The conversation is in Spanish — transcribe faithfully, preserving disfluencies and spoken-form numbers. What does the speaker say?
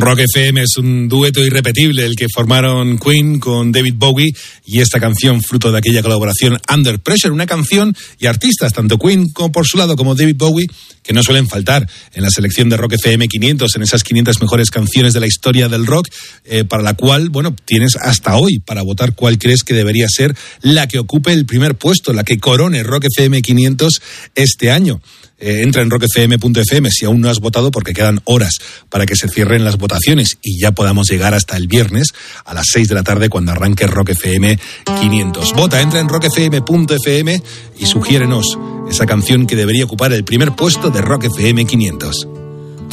Rock F M es un dueto irrepetible el que formaron Queen con David Bowie y esta canción fruto de aquella colaboración Under Pressure, una canción y artistas, tanto Queen como por su lado como David Bowie, que no suelen faltar en la selección de Rock F M quinientos, en esas quinientas mejores canciones de la historia del rock, eh, para la cual, bueno, tienes hasta hoy para votar cuál crees que debería ser la que ocupe el primer puesto, la que corone Rock F M quinientos este año. Eh, entra en rock f m punto f m si aún no has votado, porque quedan horas para que se cierren las votaciones y ya podamos llegar hasta el viernes a las seis de la tarde cuando arranque Rock F M quinientos. Vota, entra en rock f m punto f m y sugiérenos esa canción que debería ocupar el primer puesto de Rock F M quinientos.